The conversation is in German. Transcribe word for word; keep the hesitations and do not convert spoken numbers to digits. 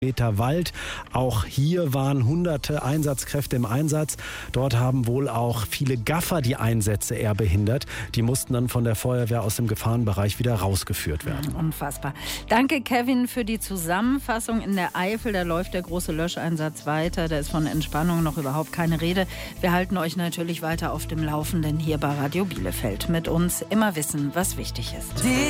Meter Wald. Auch hier waren hunderte Einsatzkräfte im Einsatz. Dort haben wohl auch viele Gaffer die Einsätze eher behindert. Die mussten dann von der Feuerwehr aus dem Gefahrenbereich wieder rausgeführt werden. Unfassbar. Danke, Kevin, für die Zusammenfassung. In der Eifel, da läuft der große Löscheinsatz weiter. Da ist von Entspannung noch überhaupt keine Rede. Wir halten euch natürlich weiter auf dem Laufenden hier bei Radio Bielefeld. Mit uns immer wissen, was wichtig ist.